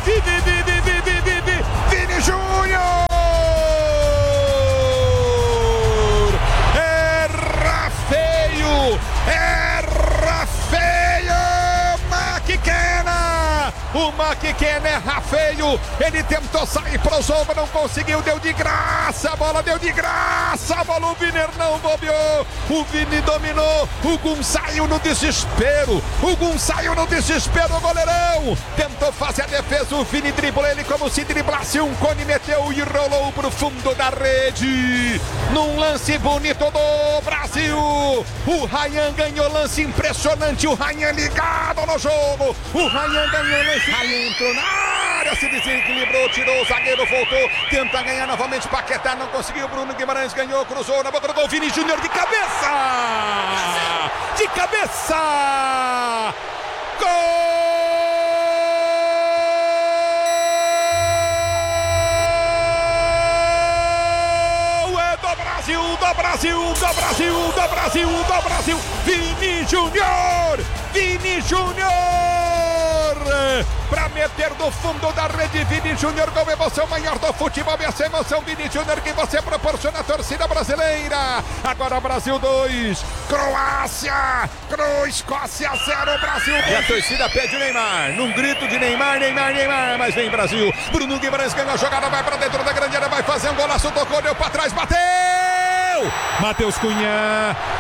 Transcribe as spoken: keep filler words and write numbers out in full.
vi, vi, vi, vi, vi, vi, vi, vi, Vini Júnior! Erra feio! Erra feio! Maquikena! O Maquikena erra feio! Ele tentou sair pro jogo, não conseguiu, deu de graça! A bola deu de graça! A bola, o Vini não bobeou! O Vini dominou! O Gum saiu no desespero! O Gum saiu no desespero, o goleirão! Tentou fazer a defesa, o Vini driblou ele como se driblasse um cone, meteu e rolou pro fundo da rede! Num lance bonito do Brasil! O Ryan ganhou lance impressionante, o Ryan ligado no jogo! O Ryan ganhou lance, Ryan entrou na área, se desequilibrou, tirou o zagueiro, voltou, tenta ganhar novamente, Paquetá não conseguiu, Bruno Guimarães ganhou, cruzou na boca do gol, Vini Júnior de cabeça! De cabeça! Gol! Brasil, do Brasil, do Brasil, do Brasil, do Brasil, Vini Júnior, Vini Júnior, pra meter no fundo da rede, Vini Júnior, como emoção maior do futebol, essa emoção, Vini Júnior, que você proporciona à torcida brasileira. Agora Brasil dois, Croácia, Cro, Escócia zero, Brasil dois. E a torcida pede o Neymar, num grito de Neymar, Neymar, Neymar, mas vem Brasil, Bruno Guimarães ganha a jogada, vai pra dentro da grande área, vai fazer um golaço, tocou, deu pra trás, bateu! Matheus Cunha,